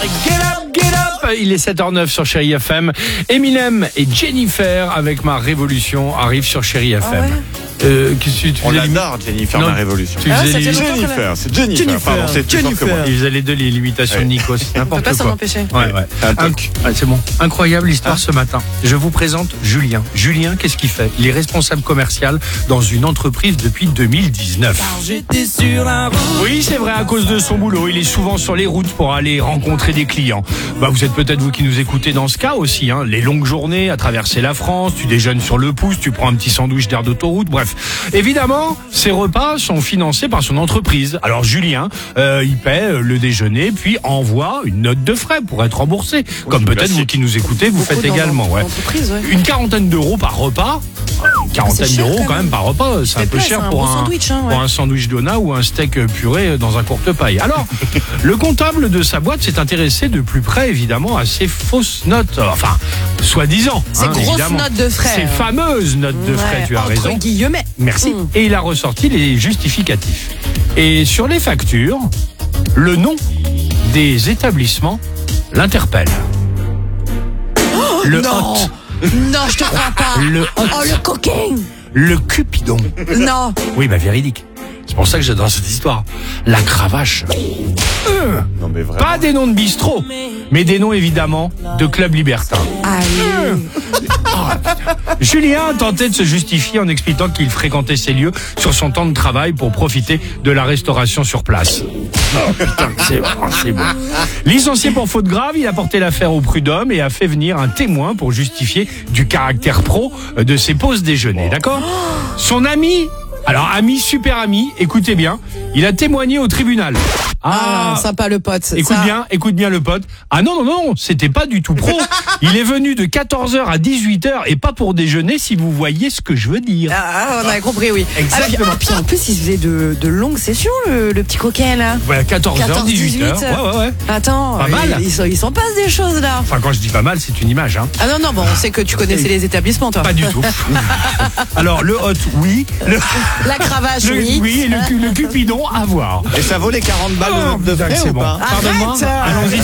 Get up. Il est 7h09 sur Chérie FM. Eminem et Jennifer avec Ma Révolution arrivent sur Chérie FM. Ah ouais. On l'adore, Jennifer, Non, Ma Révolution. Tu faisais les... C'est Jennifer. Pardon, c'est plus fort que moi. Il faisait les deux, l'imitation de Nikos. On peut N'importe pas s'en quoi. empêcher. Ouais. C'est bon. Incroyable histoire ce matin. Je vous présente Julien. Julien, qu'est-ce qu'il fait? Il est responsable commercial dans une entreprise depuis 2019. J'étais sur la route. Oui, c'est vrai, à cause de son boulot, il est souvent sur les routes pour aller rencontrer des clients. Vous êtes peut-être vous qui nous écoutez dans ce cas aussi, hein. Les longues journées à traverser la France, tu déjeunes sur le pouce, tu prends un petit sandwich d'air d'autoroute, bref. Évidemment, ces repas sont financés par son entreprise. Alors Julien, il paie le déjeuner, puis envoie une note de frais pour être remboursé. Comme peut-être vous qui nous écoutez, vous faites également. Ouais. Une quarantaine d'euros par repas. Une quarantaine cher, d'euros quand quand même par repas, c'est un peu cher pour sandwich, hein, ouais. pour un sandwich dona ou un steak puré dans un courte-paille. Alors, le comptable de sa boîte s'est intéressé de plus près, évidemment, à ces fausses notes. Enfin, soi-disant. Ces grosses évidemment. notes de frais. Ces fameuses notes de frais, tu as raison. Entre guillemets. Merci. Et il a ressorti les justificatifs. Et sur les factures, le nom des établissements l'interpelle. Le non. hot. Non, je te crois pas. Le hot. Oh, le coquin. Le Cupidon. Non. Oui, véridique. C'est pour ça que j'adore cette histoire. La cravache. Non, mais vraiment. Pas des noms de bistrot, mais des noms évidemment de clubs libertins. Allez. Julien tentait de se justifier en expliquant qu'il fréquentait ces lieux sur son temps de travail pour profiter de la restauration sur place. Oh putain, c'est bon. Licencié pour faute grave, il a porté l'affaire au prud'homme et a fait venir un témoin pour justifier du caractère pro de ses pauses déjeuner, d'accord? Son ami, alors ami, super ami, écoutez bien, il a témoigné au tribunal. Sympa le pote. Écoute bien le pote. Ah non, c'était pas du tout pro. Il est venu de 14h à 18h et pas pour déjeuner, si vous voyez ce que je veux dire. On a compris, oui. Exactement. Puis en plus, il faisait de longues sessions, le petit coquin, là. Ouais, 14h, 18h. 18. Ouais. Attends, Pas mal. il s'en passe des choses, là. Enfin, quand je dis pas mal, c'est une image, hein. Ah non, on sait que tu connaissais les établissements, toi. Pas du tout. Alors, le hot, oui. La cravache, oui. Oui, et le Cupidon, à voir. Et ça vaut les 40 balles de note de frais c'est ou bon. pas? Pardonne-moi. Arrête. Allons-y